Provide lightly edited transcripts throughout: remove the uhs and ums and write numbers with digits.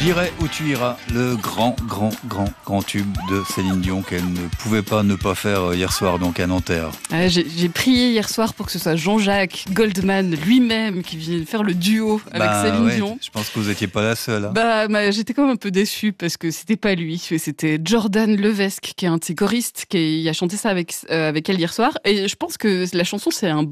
J'irai où tu iras, le grand tube de Céline Dion qu'elle ne pouvait pas ne pas faire hier soir donc à Nanterre. J'ai prié hier soir pour que ce soit Jean-Jacques Goldman lui-même qui vienne faire le duo avec Céline Dion. Je pense que vous n'étiez pas la seule. Hein. J'étais quand même un peu déçue parce que c'était pas lui, c'était Jordan Levesque qui est un de ses choristes qui a chanté ça avec elle hier soir. Et je pense que la chanson c'est un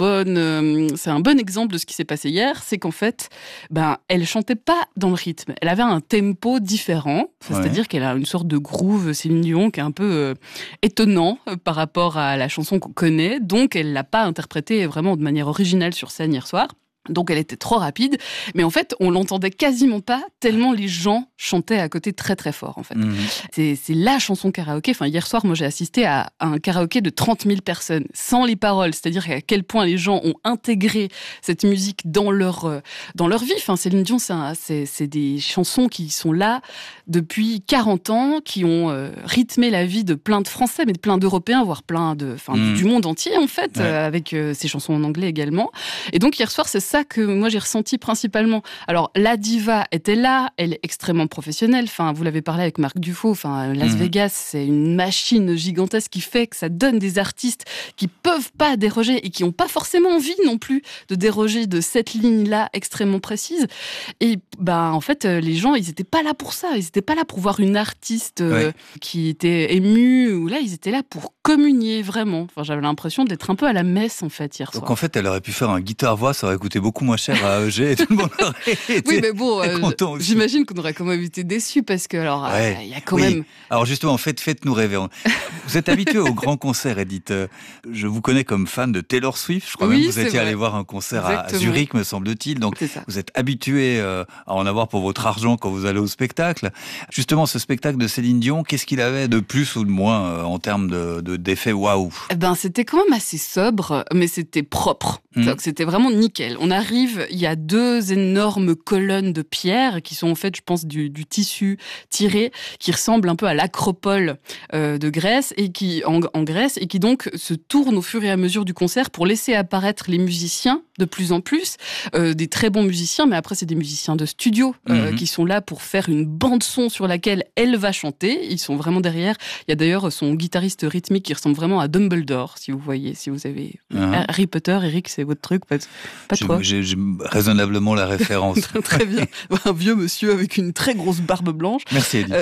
bon exemple de ce qui s'est passé hier, c'est qu'en fait, elle chantait pas dans le rythme, elle avait un tempo différent, c'est-à-dire qu'elle a une sorte de groove Céline Dion qui est un peu étonnant par rapport à la chanson qu'on connaît, donc elle l'a pas interprétée vraiment de manière originale sur scène hier soir. Donc elle était trop rapide, mais en fait on l'entendait quasiment pas tellement les gens chantaient à côté très très fort en fait. C'est la chanson karaoké. Enfin hier soir moi j'ai assisté à un karaoké de 30 000 personnes sans les paroles, c'est-à-dire à quel point les gens ont intégré cette musique dans leur vie. Enfin Céline Dion c'est des chansons qui sont là depuis 40 ans, qui ont rythmé la vie de plein de Français, mais de plein d'Européens, voire plein du monde entier en fait, avec ces chansons en anglais également. Et donc hier soir c'est ça que moi j'ai ressenti principalement. Alors la diva était là, elle est extrêmement professionnelle. Enfin, vous l'avez parlé avec Marc Dufaux. Enfin, Las Vegas, c'est une machine gigantesque qui fait que ça donne des artistes qui peuvent pas déroger et qui ont pas forcément envie non plus de déroger de cette ligne-là extrêmement précise. Et en fait, les gens, ils étaient pas là pour ça. Ils étaient pas là pour voir une artiste qui était émue. Ou là, ils étaient là pour communier vraiment. Enfin, j'avais l'impression d'être un peu à la messe en fait hier soir. Donc en fait, elle aurait pu faire un guitare-voix, ça aurait coûté beaucoup moins cher à AEG et tout le monde aurait été oui, mais bon, j'imagine qu'on aurait quand même été déçus parce que il y a quand même. Alors justement, faites-nous rêver. Vous êtes habitué aux grands concerts, Edith. Je vous connais comme fan de Taylor Swift. Je crois même que vous étiez allé voir un concert à Zurich, me semble-t-il. Donc vous êtes habitué à en avoir pour votre argent quand vous allez au spectacle. Justement, ce spectacle de Céline Dion, qu'est-ce qu'il avait de plus ou de moins en termes d'effet waouh? C'était quand même assez sobre, mais c'était propre. Donc c'était vraiment nickel. On arrive, il y a 2 énormes colonnes de pierre qui sont en fait, je pense, du tissu tiré, qui ressemble un peu à l'acropole de Grèce et en Grèce et qui donc se tournent au fur et à mesure du concert pour laisser apparaître les musiciens de plus en plus, des très bons musiciens, mais après c'est des musiciens de studio qui sont là pour faire une bande son sur laquelle elle va chanter. Ils sont vraiment derrière. Il y a d'ailleurs son guitariste rythmique qui ressemble vraiment à Dumbledore, si vous avez Harry Potter. Eric, c'est votre truc, pas trop. J'ai raisonnablement la référence. Très bien. Un vieux monsieur avec une très grosse barbe blanche. Merci Edith.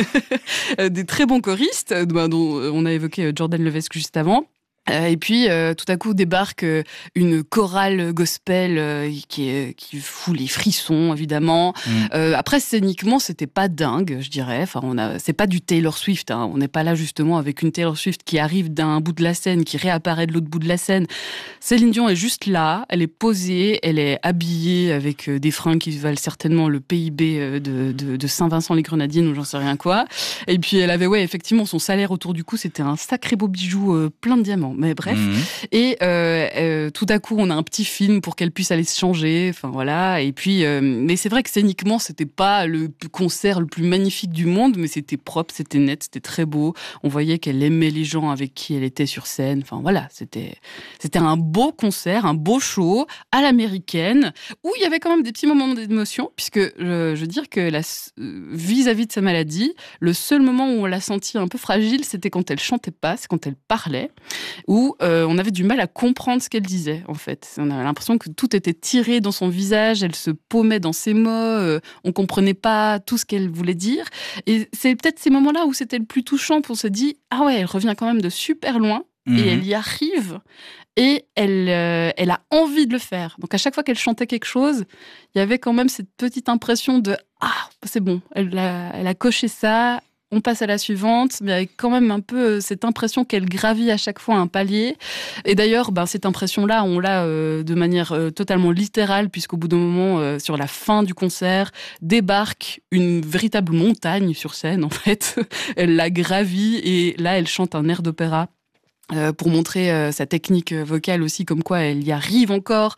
Des très bons choristes, dont on a évoqué Jordan Levesque juste avant. Et puis, tout à coup, débarque une chorale gospel qui fout les frissons, évidemment. Après, scéniquement, c'était pas dingue, je dirais. Enfin, c'est pas du Taylor Swift. Hein. On n'est pas là, justement, avec une Taylor Swift qui arrive d'un bout de la scène, qui réapparaît de l'autre bout de la scène. Céline Dion est juste là, elle est posée, elle est habillée avec des fringues qui valent certainement le PIB de Saint-Vincent-les-Grenadines ou j'en sais rien quoi. Et puis, elle avait, effectivement, son salaire autour du cou, c'était un sacré beau bijou plein de diamants. Mais bref. Et tout à coup, on a un petit film pour qu'elle puisse aller se changer. Enfin, voilà. Et puis, mais c'est vrai que scéniquement, c'était pas le concert le plus magnifique du monde, mais c'était propre, c'était net, c'était très beau. On voyait qu'elle aimait les gens avec qui elle était sur scène. Enfin, voilà. C'était un beau concert, un beau show à l'américaine, où il y avait quand même des petits moments d'émotion, puisque je veux dire que vis-à-vis de sa maladie, le seul moment où on l'a sentie un peu fragile, c'était quand elle chantait pas, c'est quand elle parlait. Où on avait du mal à comprendre ce qu'elle disait, en fait. On avait l'impression que tout était tiré dans son visage, elle se paumait dans ses mots, on comprenait pas tout ce qu'elle voulait dire. Et c'est peut-être ces moments-là où c'était le plus touchant, pour se dire, ah ouais, elle revient quand même de super loin, et elle y arrive, et elle a envie de le faire. Donc à chaque fois qu'elle chantait quelque chose, il y avait quand même cette petite impression de, ah, c'est bon, elle a coché ça, on passe à la suivante, mais avec quand même un peu cette impression qu'elle gravit à chaque fois un palier. Et d'ailleurs, cette impression-là, on l'a de manière totalement littérale, puisqu'au bout d'un moment, sur la fin du concert, débarque une véritable montagne sur scène, en fait. Elle la gravit et là, elle chante un air d'opéra. Pour montrer sa technique vocale aussi, comme quoi elle y arrive encore.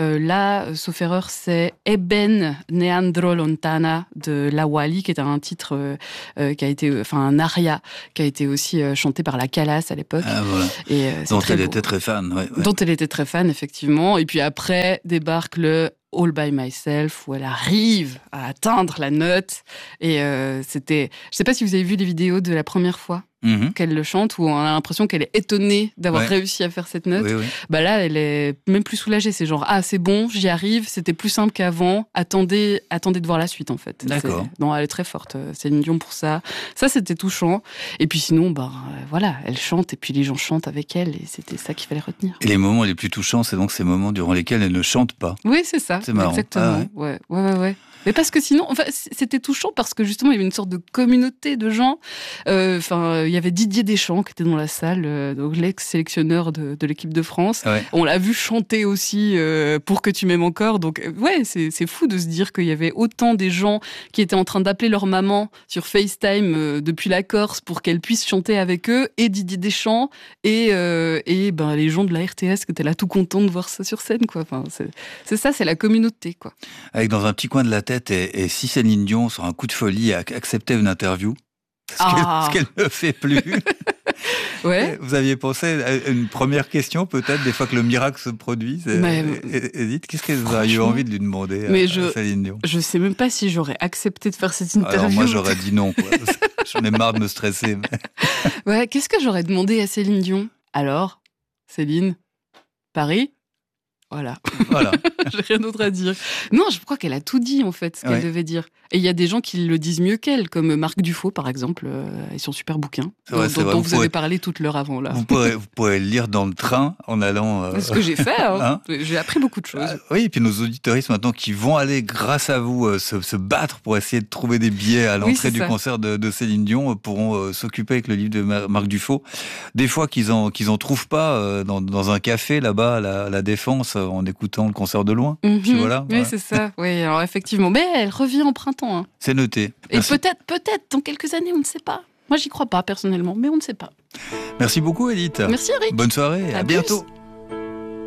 Là, sauf erreur, c'est Eben Neandro Lontana de La Wally, qui est un titre qui a été, un aria, qui a été aussi chanté par la Calas à l'époque. Ah, voilà. Et, dont elle était très fan. Ouais. Dont elle était très fan, effectivement. Et puis après, débarque le All by Myself, où elle arrive à atteindre la note. Et c'était... Je sais pas si vous avez vu les vidéos de la première fois qu'elle le chante, où on a l'impression qu'elle est étonnée d'avoir réussi à faire cette note. Oui. Bah là, elle est même plus soulagée. C'est genre, c'est bon, j'y arrive, c'était plus simple qu'avant. Attendez de voir la suite, en fait. D'accord. Non, elle est très forte, Céline Dion, pour ça. Ça, c'était touchant. Et puis sinon, voilà, elle chante, et puis les gens chantent avec elle, et c'était ça qu'il fallait retenir. Et les moments les plus touchants, c'est donc ces moments durant lesquels elle ne chante pas. Oui, c'est ça. C'est marrant. Exactement. Ouais. Mais parce que sinon, c'était touchant parce que justement, il y avait une sorte de communauté de gens. Il y avait Didier Deschamps qui était dans la salle, donc l'ex-sélectionneur de l'équipe de France. Ouais. On l'a vu chanter aussi Pour que tu m'aimes encore. Donc, c'est fou de se dire qu'il y avait autant des gens qui étaient en train d'appeler leur maman sur FaceTime depuis la Corse pour qu'elle puisse chanter avec eux, et Didier Deschamps, et les gens de la RTS qui étaient là tout contents de voir ça sur scène, quoi. Enfin, c'est ça, c'est la communauté, quoi. Avec dans un petit coin de la tête, et si Céline Dion, sur un coup de folie, acceptait une interview, ce qu'elle ne fait plus. Ouais. Vous aviez pensé à une première question, peut-être, des fois que le miracle se produit. Edith, qu'est-ce que vous auriez eu envie de lui demander à Céline Dion? Je sais même pas si j'aurais accepté de faire cette interview. Alors moi, j'aurais dit non, quoi. J'en ai marre de me stresser. Ouais, qu'est-ce que j'aurais demandé à Céline Dion? Alors, Céline, Paris? Voilà. J'ai rien d'autre à dire. Non, je crois qu'elle a tout dit, en fait, ce qu'elle devait dire. Et il y a des gens qui le disent mieux qu'elle, comme Marc Dufaux, par exemple, et son super bouquin, dont vous avez parlé toute l'heure avant. Là. Vous pourrez le lire dans le train en allant... C'est ce que j'ai fait. J'ai appris beaucoup de choses. Oui, et puis nos auditeuristes, maintenant, qui vont aller, grâce à vous, se battre pour essayer de trouver des billets à l'entrée du concert de Céline Dion, pourront s'occuper avec le livre de Marc Dufaux. Des fois qu'ils en trouvent pas dans un café, là-bas, à la Défense, en écoutant le concert de loin. Puis voilà. Oui, c'est ça. Oui, alors effectivement. Mais elle revient en printemps. C'est noté. Et peut-être, dans quelques années, on ne sait pas. Moi, j'y crois pas, personnellement, mais on ne sait pas. Merci beaucoup, Edith. Merci, Eric. Bonne soirée. À bientôt.